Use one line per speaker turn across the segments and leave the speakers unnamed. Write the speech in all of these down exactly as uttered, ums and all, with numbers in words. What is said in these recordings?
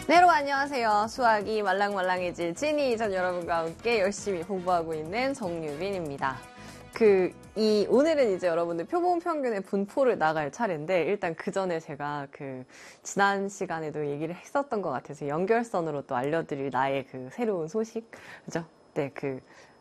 네, 여러분 안녕하세요. 수학이 말랑말랑해질 찐이 전 여러분과 함께 열심히 공부하고 있는 정유빈입니다. 그, 이, 오늘은 이제 여러분들 표본 평균의 분포를 나갈 차례인데, 일단 그 전에 제가 그, 지난 시간에도 얘기를 했었던 것 같아서 연결선으로 또 알려드릴 나의 그 새로운 소식, 그죠? 네, 그,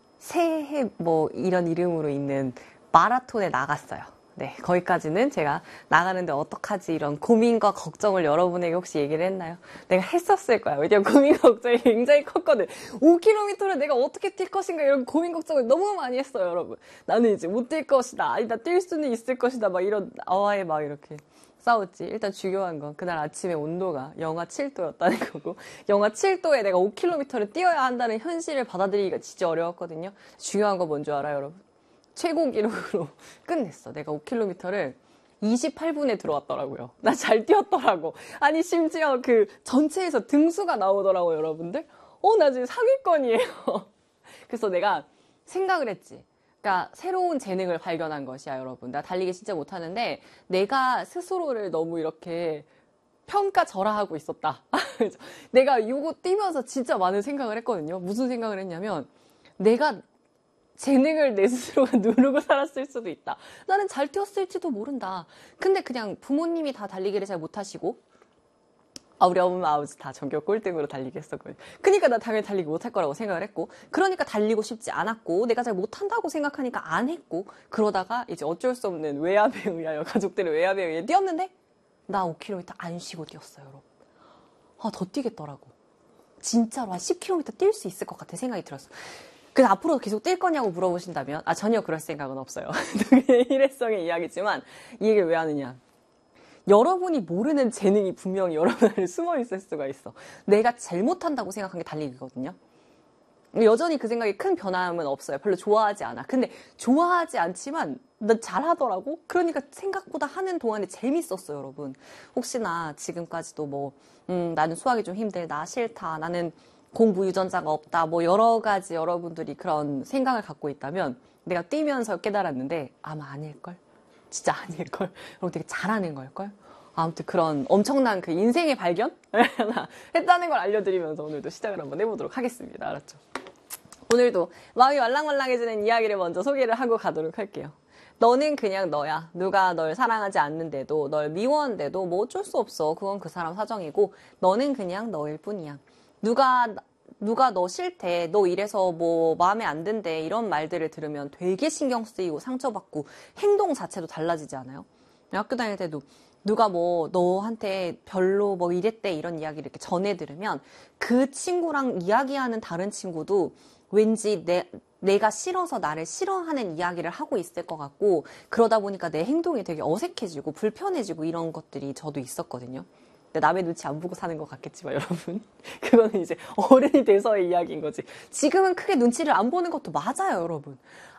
새해 뭐 이런 이름으로 있는 마라톤에 나갔어요. 네, 거기까지는 제가 나가는데 어떡하지 이런 고민과 걱정을 여러분에게 혹시 얘기를 했나요? 내가 했었을 거야. 왜냐면 고민과 걱정이 굉장히 컸거든. 오 킬로미터를 내가 어떻게 뛸 것인가 이런 고민 걱정을 너무 많이 했어요, 여러분. 나는 이제 못 뛸 것이다. 아니, 나 뛸 수는 있을 것이다. 막 이런 아와에 막 이렇게 싸웠지. 일단 중요한 건 그날 아침에 온도가 영하 칠 도였다는 거고, 영하 칠 도에 내가 오 킬로미터를 뛰어야 한다는 현실을 받아들이기가 진짜 어려웠거든요. 중요한 건 뭔지 알아요, 여러분? 최고 기록으로 끝냈어. 내가 오 킬로미터를 이십팔 분에 들어왔더라고요. 나 잘 뛰었더라고. 아니 심지어 그 전체에서 등수가 나오더라고요, 여러분들. 어, 나 지금 상위권이에요. 그래서 내가 생각을 했지. 그러니까 새로운 재능을 발견한 것이야, 여러분. 나 달리기 진짜 못하는데 내가 스스로를 너무 이렇게 평가절하하고 있었다. 내가 이거 뛰면서 진짜 많은 생각을 했거든요. 무슨 생각을 했냐면 내가 재능을 내 스스로가 누르고 살았을 수도 있다. 나는 잘 뛰었을지도 모른다. 근데 그냥 부모님이 다 달리기를 잘 못하시고, 아, 우리 엄마 아버지 다 전교 꼴등으로 달리기 했었거든요. 그러니까 나 당연히 달리기 못할 거라고 생각을 했고, 그러니까 달리고 싶지 않았고, 내가 잘 못한다고 생각하니까 안 했고, 그러다가 이제 어쩔 수 없는 외압에 의하여, 가족들의 외압에 의해 뛰었는데, 나 오 킬로미터 안 쉬고 뛰었어요, 여러분. 아, 더 뛰겠더라고. 진짜로 한 십 킬로미터 뛸 수 있을 것 같아 생각이 들었어. 그래서 앞으로 계속 뛸 거냐고 물어보신다면, 아, 전혀 그럴 생각은 없어요. 그게 일회성의 이야기지만, 이 얘기를 왜 하느냐. 여러분이 모르는 재능이 분명히 여러분 안에 숨어 있을 수가 있어. 내가 제일 못한다고 생각한 게 달리기거든요. 여전히 그 생각이 큰 변함은 없어요. 별로 좋아하지 않아. 근데 좋아하지 않지만, 나 잘하더라고? 그러니까 생각보다 하는 동안에 재밌었어요, 여러분. 혹시나 지금까지도 뭐, 음, 나는 수학이 좀 힘들다, 싫다, 나는 공부 유전자가 없다, 뭐 여러 가지 여러분들이 그런 생각을 갖고 있다면 내가 뛰면서 깨달았는데 아마 아닐걸? 진짜 아닐걸? 여러분 되게 잘하는 걸걸? 아무튼 그런 엄청난 그 인생의 발견? 했다는 걸 알려드리면서 오늘도 시작을 한번 해보도록 하겠습니다. 알았죠? 오늘도 마음이 말랑말랑해지는 이야기를 먼저 소개를 하고 가도록 할게요. 너는 그냥 너야. 누가 널 사랑하지 않는데도, 널 미워한데도 뭐 어쩔 수 없어. 그건 그 사람 사정이고 너는 그냥 너일 뿐이야. 누가 누가 너 싫대, 너 이래서 뭐 마음에 안 든대 이런 말들을 들으면 되게 신경 쓰이고 상처받고 행동 자체도 달라지지 않아요? 학교 다닐 때도 누가 뭐 너한테 별로 뭐 이랬대 이런 이야기를 이렇게 전해 들으면 그 친구랑 이야기하는 다른 친구도 왠지 내, 내가 싫어서 나를 싫어하는 이야기를 하고 있을 것 같고, 그러다 보니까 내 행동이 되게 어색해지고 불편해지고 이런 것들이 저도 있었거든요. 남의 눈치 안 보고 사는 것 같겠지만 여러분, 그거는 이제 어른이 돼서의 이야기인 거지. 지금은 크게 눈치를 안 보는 것도 맞아요, 여러분.